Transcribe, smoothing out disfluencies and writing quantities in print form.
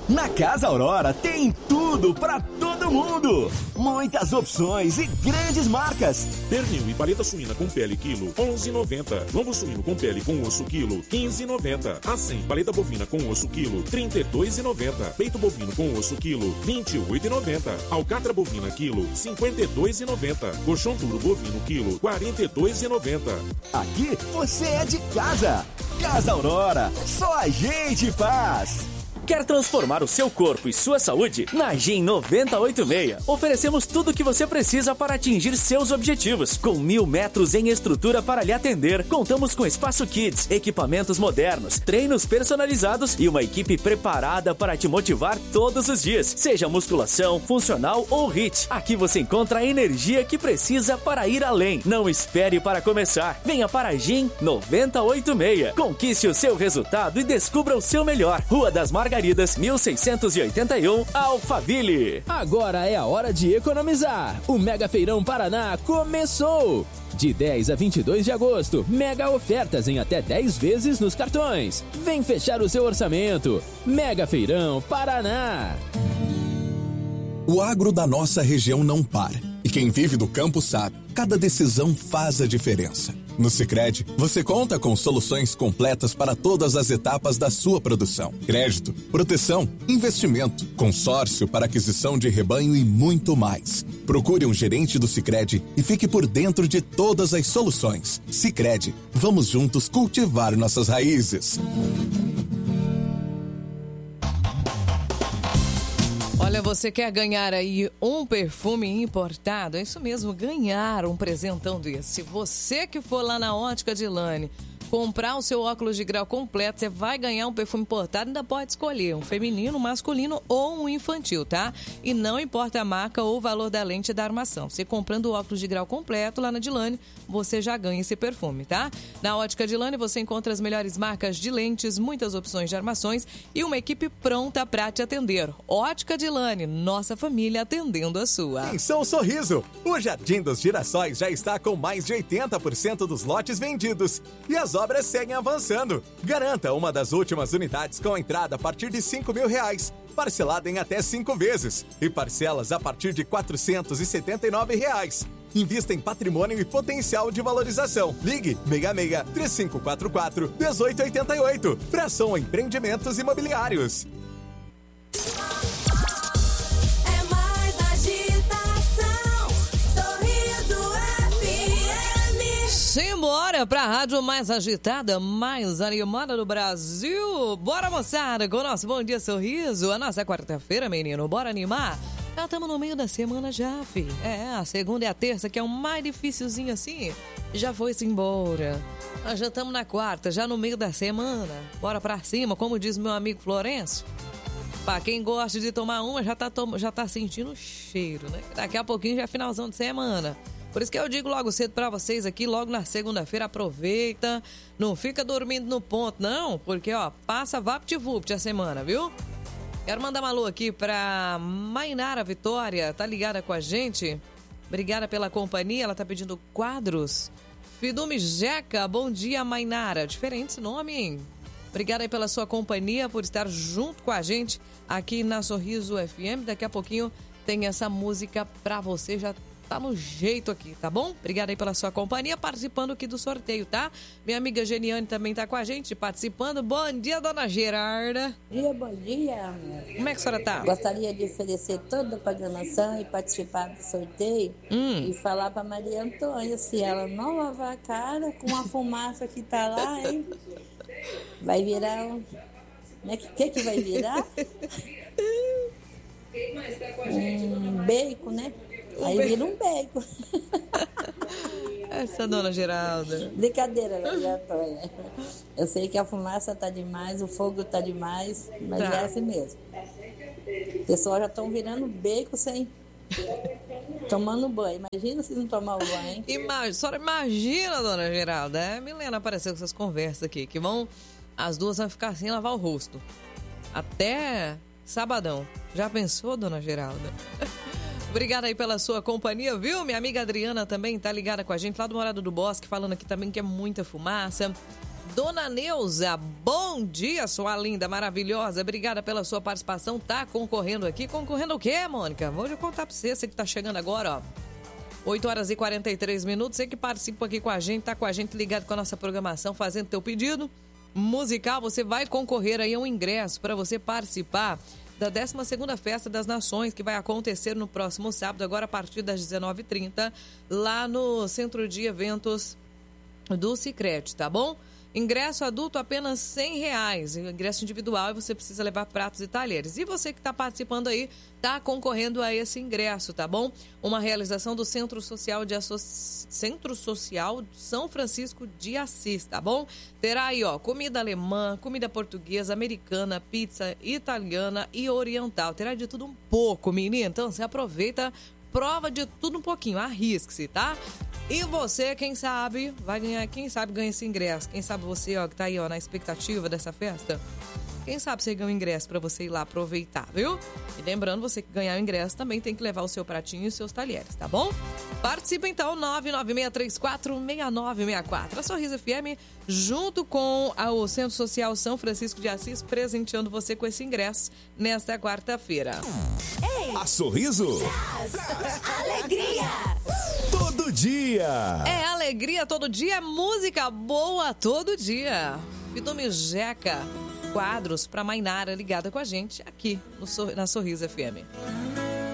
Na Casa Aurora tem tudo pra todo mundo. Muitas opções e grandes marcas. Pernil e paleta suína com pele quilo, 11,90. Lombo suíno com pele com osso quilo, 15,90. Acém paleta bovina com osso quilo, 32,90. Peito bovino com osso quilo, 28,90. Alcatra bovina quilo, 52,90. Colchão duro bovino quilo, 42,90. Aqui você é de casa. Casa Aurora, só a gente faz. Quer transformar o seu corpo e sua saúde? Na GEM 986, oferecemos tudo o que você precisa para atingir seus objetivos. Com 1.000 metros em estrutura para lhe atender, contamos com espaço kids, equipamentos modernos, treinos personalizados e uma equipe preparada para te motivar todos os dias. Seja musculação, funcional ou HIIT, aqui você encontra a energia que precisa para ir além. Não espere para começar. Venha para a GEM 986. Conquiste o seu resultado e descubra o seu melhor. Rua das Margaridas, 1681, Alphaville. Agora é a hora de economizar. O Mega Feirão Paraná começou! De 10 a 22 de agosto, mega ofertas em até 10 vezes nos cartões. Vem fechar o seu orçamento. Mega Feirão Paraná. O agro da nossa região não para. E quem vive do campo sabe, cada decisão faz a diferença. No Sicredi, você conta com soluções completas para todas as etapas da sua produção. Crédito, proteção, investimento, consórcio para aquisição de rebanho e muito mais. Procure um gerente do Sicredi e fique por dentro de todas as soluções. Sicredi, vamos juntos cultivar nossas raízes. Olha, você quer ganhar aí um perfume importado? É isso mesmo, ganhar um presentão desse. Você que for lá na Ótica Dilane comprar o seu óculos de grau completo, você vai ganhar um perfume importado, ainda pode escolher um feminino, um masculino ou um infantil, tá? E não importa a marca ou o valor da lente da armação. Você comprando o óculos de grau completo lá na Dilane, você já ganha esse perfume, tá? Na Ótica Dilane você encontra as melhores marcas de lentes, muitas opções de armações e uma equipe pronta para te atender. Ótica Dilane, nossa família atendendo a sua. Atenção Sorriso! O Jardim dos Girassóis já está com mais de 80% dos lotes vendidos e as obras seguem avançando. Garanta uma das últimas unidades com entrada a partir de R$5.000, parcelada em até 5 vezes e parcelas a partir de R$479. Invista em patrimônio e potencial de valorização. Ligue 66-3544-1888. Fração Empreendimentos Imobiliários. Simbora pra rádio mais agitada, mais animada do Brasil. Bora, moçada, com o nosso Bom Dia Sorriso. A nossa quarta-feira, menino, bora animar? Já estamos no meio da semana já, fi. É, a segunda e a terça, que é o mais dificilzinho assim, já foi-se embora. Nós já estamos na quarta, já no meio da semana. Bora pra cima, como diz meu amigo Florencio. Pra quem gosta de tomar uma, já tá sentindo o cheiro, né? Daqui a pouquinho já é finalzão de semana. Por isso que eu digo logo cedo pra vocês aqui, logo na segunda-feira, aproveita, não fica dormindo no ponto, não, porque, ó, passa vapt-vupt a semana, viu? Quero mandar um alô aqui pra Mainara Vitória, tá ligada com a gente? Obrigada pela companhia, ela tá pedindo quadros. Fidume Jeca, bom dia, Mainara. Diferente esse nome, hein? Obrigada aí pela sua companhia, por estar junto com a gente aqui na Sorriso FM. Daqui a pouquinho tem essa música pra você, já tá no jeito aqui, tá bom? Obrigada aí pela sua companhia, participando aqui do sorteio, tá? Minha amiga Geniane também tá com a gente, participando. Bom dia, dona Gerarda. Bom dia. Como é que a senhora tá? Gostaria de oferecer toda a programação e participar do sorteio e falar pra Maria Antônia, se ela não lavar a cara com a fumaça que tá lá, hein? Vai virar um... O que vai virar? Um bacon, né? Aí vira um bacon. Essa dona Geralda. Brincadeira, Maria Antônia. Eu sei que a fumaça tá demais, o fogo tá demais, mas é assim mesmo. O pessoal já estão virando bacon sem... tomando banho. Imagina se não tomar o banho, hein? A senhora imagina, dona Geralda. Milena apareceu com essas conversas aqui, que vão... As duas vão ficar sem lavar o rosto. Até sabadão. Já pensou, dona Geralda? Obrigada aí pela sua companhia, viu? Minha amiga Adriana também tá ligada com a gente lá do Morado do Bosque, falando aqui também que é muita fumaça. Dona Neuza, bom dia, sua linda, maravilhosa. Obrigada pela sua participação. Tá concorrendo aqui. Concorrendo o quê, Mônica? Vou contar pra você que tá chegando agora, ó. 8 horas e 43 minutos. Você que participa aqui com a gente, tá com a gente ligado com a nossa programação, fazendo teu pedido musical. Você vai concorrer aí a um ingresso para você participar da 12ª Festa das Nações, que vai acontecer no próximo sábado, agora a partir das 19h30, lá no Centro de Eventos do Sicredi, tá bom? Ingresso adulto apenas R$100. Ingresso individual e você precisa levar pratos e talheres. E você que está participando aí, está concorrendo a esse ingresso, tá bom? Uma realização do Centro Social São Francisco de Assis, tá bom? Terá aí, ó, comida alemã, comida portuguesa, americana, pizza, italiana e oriental. Terá de tudo um pouco, menina. Então, você aproveita, prova de tudo um pouquinho, arrisque-se, tá? E você, quem sabe, vai ganhar, quem sabe ganha esse ingresso. Quem sabe você, ó, que tá aí, ó, na expectativa dessa festa. Quem sabe você ganha um ingresso pra você ir lá aproveitar, viu? E lembrando, você que ganhar o ingresso também tem que levar o seu pratinho e os seus talheres, tá bom? Participa então, 996346964. A Sorriso FM, junto com o Centro Social São Francisco de Assis, presenteando você com esse ingresso nesta quarta-feira. A Sorriso alegria todo dia. É alegria todo dia, música boa todo dia. Fidome Jeca, quadros pra Mainara ligada com a gente aqui na Sorriso FM.